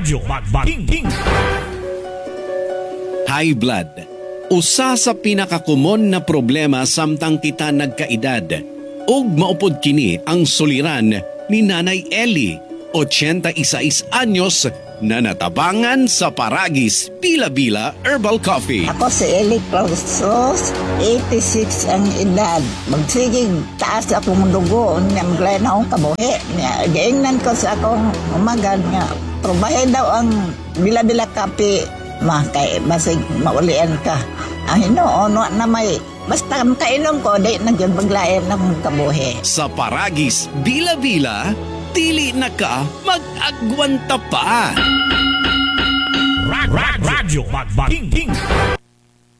Radyo Magbating. High blood. Usa sa pinakakumon na problema samtang kita nagkaedad. Ug maupod kini ang suliran ni Nanay Ellie, 86 anyos, na natabangan sa Paragis Bila-Bila Herbal Coffee. Ako si Eli Clausos, 86 ang edad. Magsigig taas akong dugo, niya maglay na akong kabuhi. Gaingnan ko sa akong umagad nga, probahe daw ang Bila-Bila Coffee, kay basig maulian ka. Ang hinoon na may, basta kainom ko, di nagyan maglayan ng kabuhi. Sa Paragis Bila-Bila, dili na ka mag-agwanta pa. Radyo Magbating.